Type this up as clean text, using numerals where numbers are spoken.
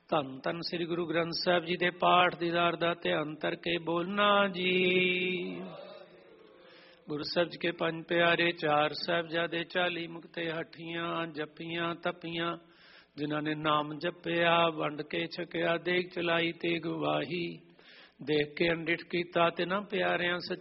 ਧੰਨ ਧੰਨ ਸ੍ਰੀ ਗੁਰੂ ਗ੍ਰੰਥ ਸਾਹਿਬ ਜੀ ਦੇ ਪਾਠ ਦੀਦਾਰ ਦਾ ਧਿਆਨ ਧਰਕੇ ਬੋਲਣਾ ਜੀ। ਗੁਰੂ ਸਾਹਿਬ ਜੀ ਕੇ ਪੰਜ ਪਿਆਰੇ, ਚਾਰ ਸਾਹਿਬਜ਼ਾਦੇ, 40 ਮੁਕਤੇ ਹਠੀਆਂ, ਜੱਪੀਆਂ ਤਪੀਆਂ, ਜਿਨ੍ਹਾਂ ਨੇ ਨਾਮ ਜਪਿਆ, ਵੰਡ ਕੇ ਛਕਿਆ, ਦੇਗ ਚਲਾਈ ਤੇ ਗਵਾਹੀ, ਦੇਖ ਕੇ ਅੰਡਿਠ ਕੀਤਾ ਤੇ ਨਾ ਪਿਆਰਿਆਂ